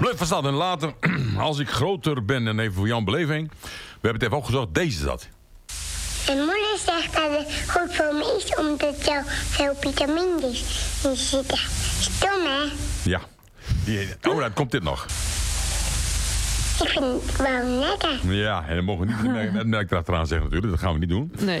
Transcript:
Leuk van staat en later. Als ik groter ben en even voor Jan beleving. We hebben het even opgezocht. Deze is dat. Mijn moeder zegt dat het goed voor me is omdat er veel vitamines in zitten. Stom, hè? Ja. Dan komt dit nog. Ik vind het wel lekker. Ja, en dan mogen we niet het merk erachteraan zeggen natuurlijk. Dat gaan we niet doen. Nee.